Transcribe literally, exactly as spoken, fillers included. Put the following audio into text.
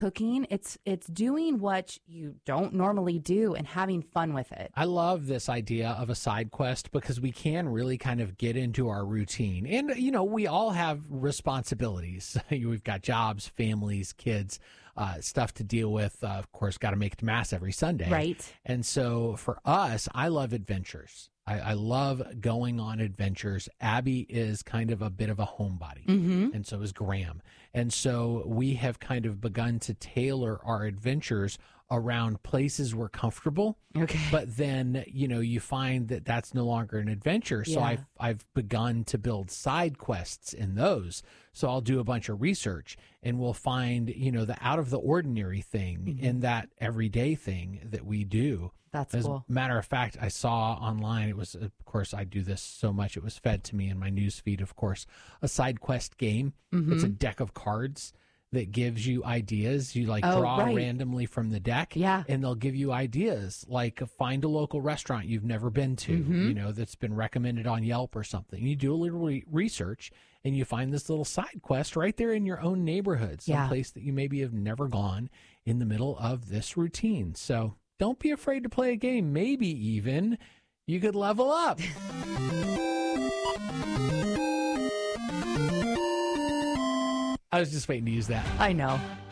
cooking. It's it's doing what you don't normally do and having fun with it. I love this idea of a side quest because we can really kind of get into our routine. And, you know, we all have responsibilities. We've got jobs, families, kids, uh, stuff to deal with. Uh, of course, got to make it to Mass every Sunday. Right. And so for us, I love adventures. I, I love going on adventures. Abby is kind of a bit of a homebody, Mm-hmm. and so is Graham. And so we have kind of begun to tailor our adventures around places we're comfortable. Okay. But then, you know, you find that that's no longer an adventure. So Yeah. I've, I've begun to build side quests in those. So I'll do a bunch of research and we'll find, you know, the out of the ordinary thing Mm-hmm. in that everyday thing that we do. That's As cool. a matter of fact, I saw online, it was, of course, I do this so much, it was fed to me in my news feed, of course, a side quest game. Mm-hmm. It's a deck of cards that gives you ideas. You like Oh, draw right. randomly from the deck. Yeah. And they'll give you ideas like find a local restaurant you've never been to, Mm-hmm. you know, that's been recommended on Yelp or something. You do a little re- research and you find this little side quest right there in your own neighborhood, Yeah. someplace that you maybe have never gone in the middle of this routine. So don't be afraid to play a game. Maybe even you could level up. I was just waiting to use that. I know.